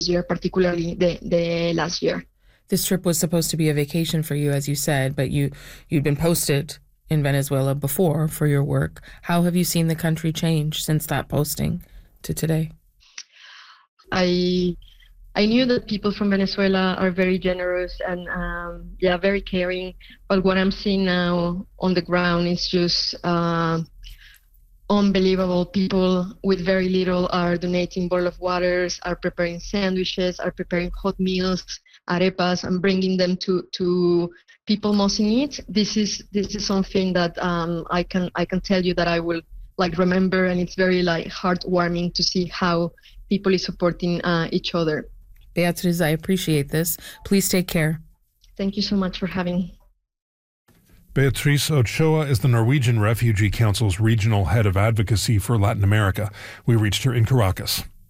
year, particularly the last year. This trip was supposed to be a vacation for you, as you said, but you'd been posted in Venezuela before for your work. How have you seen the country change since that posting to today? I I knew that people from Venezuela are very generous and yeah, very caring. But what I'm seeing now on the ground is just unbelievable. People with very little are donating bottle of waters, are preparing sandwiches, are preparing hot meals, arepas, and bringing them to people most in need. This is something that I can tell you that I will like remember, and it's very like heartwarming to see how people is supporting each other. Beatriz, I appreciate this. Please take care. Thank you so much for having me. Beatriz Ochoa is the Norwegian Refugee Council's regional head of advocacy for Latin America. We reached her in Caracas.